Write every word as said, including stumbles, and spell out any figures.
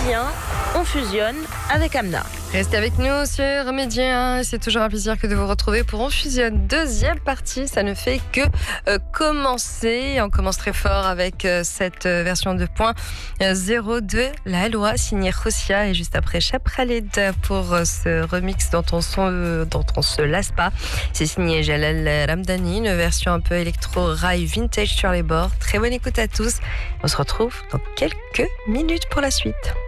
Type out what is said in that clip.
Média, on fusionne avec Amna. Restez avec nous sur Média, c'est toujours un plaisir que de vous retrouver pour On Fusionne. Deuxième partie, ça ne fait que euh, commencer. On commence très fort avec euh, cette euh, version deux point zéro de la loi signée Rosia et juste après Chapraled pour euh, ce remix dont on, son, euh, dont on se lasse pas. C'est signé Jalal Ramdani, une version un peu électro-rail vintage sur les bords. Très bonne écoute à tous. On se retrouve dans quelques minutes pour la suite.